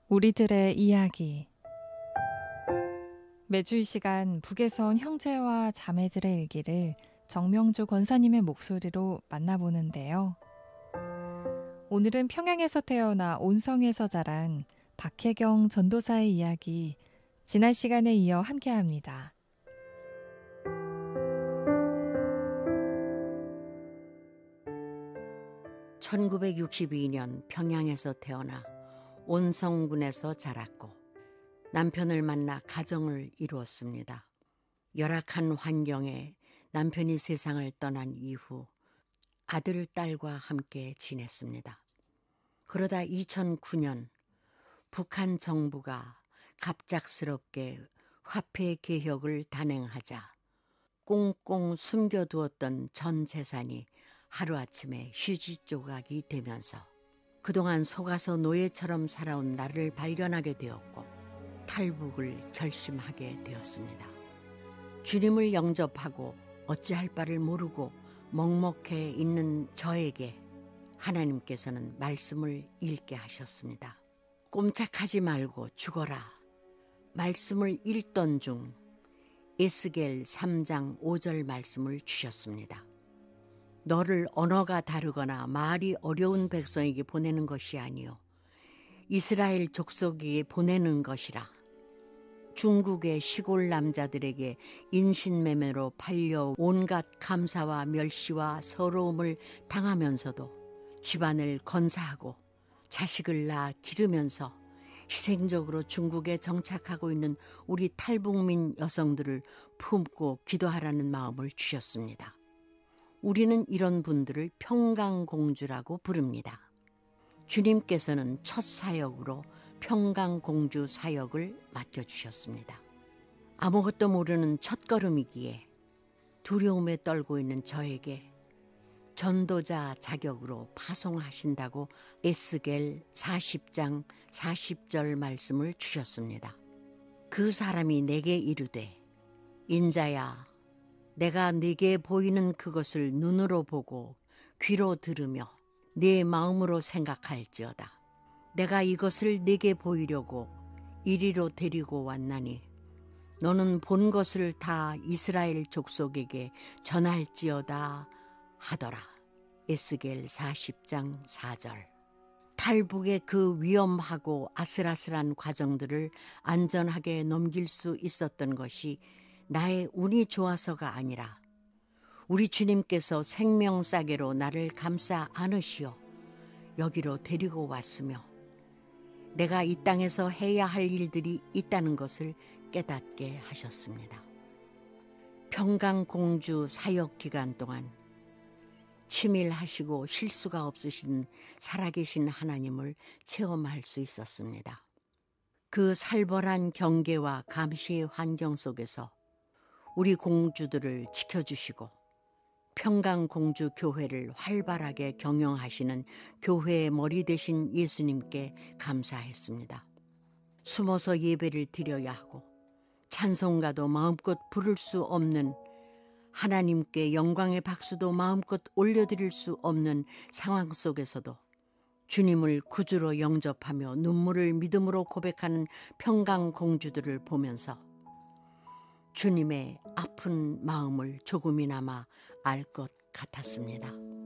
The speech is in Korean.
우리들의 이야기. 매주 이 시간 북에서 온 형제와 자매들의 일기를 정명주 권사님의 목소리로 만나보는데요. 오늘은 평양에서 태어나 온성에서 자란 박혜경 전도사의 이야기, 지난 시간에 이어 함께합니다. (1962년) 평양에서 태어나 온성군에서 자랐고 남편을 만나 가정을 이루었습니다. 열악한 환경에 남편이 세상을 떠난 이후 아들, 딸과 함께 지냈습니다. 그러다 2009년 북한 정부가 갑작스럽게 화폐 개혁을 단행하자 꽁꽁 숨겨두었던 전 재산이 하루아침에 휴지 조각이 되면서 그동안 속아서 노예처럼 살아온 나를 발견하게 되었고 탈북을 결심하게 되었습니다. 주님을 영접하고 어찌할 바를 모르고 먹먹해 있는 저에게 하나님께서는 말씀을 읽게 하셨습니다. 꼼짝하지 말고 죽어라. 말씀을 읽던 중 에스겔 3장 5절 말씀을 주셨습니다. 너를 언어가 다르거나 말이 어려운 백성에게 보내는 것이 아니요 이스라엘 족속에게 보내는 것이라. 중국의 시골 남자들에게 인신매매로 팔려 온갖 감사와 멸시와 서러움을 당하면서도 집안을 건사하고 자식을 낳아 기르면서 희생적으로 중국에 정착하고 있는 우리 탈북민 여성들을 품고 기도하라는 마음을 주셨습니다. 우리는 이런 분들을 평강공주라고 부릅니다. 주님께서는 첫 사역으로 평강공주 사역을 맡겨주셨습니다. 아무것도 모르는 첫걸음이기에 두려움에 떨고 있는 저에게 전도자 자격으로 파송하신다고 에스겔 40장 40절 말씀을 주셨습니다. 그 사람이 내게 이르되 인자야 내가 네게 보이는 그것을 눈으로 보고 귀로 들으며 네 마음으로 생각할지어다. 내가 이것을 네게 보이려고 이리로 데리고 왔나니 너는 본 것을 다 이스라엘 족속에게 전할지어다 하더라. 에스겔 40장 4절. 탈북의 그 위험하고 아슬아슬한 과정들을 안전하게 넘길 수 있었던 것이 나의 운이 좋아서가 아니라 우리 주님께서 생명싸개로 나를 감싸 안으시어 여기로 데리고 왔으며 내가 이 땅에서 해야 할 일들이 있다는 것을 깨닫게 하셨습니다. 평강공주 사역 기간 동안 치밀하시고 실수가 없으신 살아계신 하나님을 체험할 수 있었습니다. 그 살벌한 경계와 감시의 환경 속에서 우리 공주들을 지켜주시고 평강공주 교회를 활발하게 경영하시는 교회의 머리 되신 예수님께 감사했습니다. 숨어서 예배를 드려야 하고 찬송가도 마음껏 부를 수 없는, 하나님께 영광의 박수도 마음껏 올려드릴 수 없는 상황 속에서도 주님을 구주로 영접하며 눈물을 믿음으로 고백하는 평강공주들을 보면서 주님의 아픈 마음을 조금이나마 알 것 같았습니다.